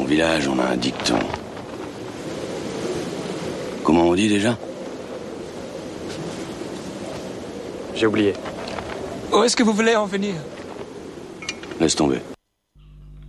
village, on a un dicton. Comment on dit déjà? J'ai oublié. Où est-ce que vous voulez en venir? Laisse tomber.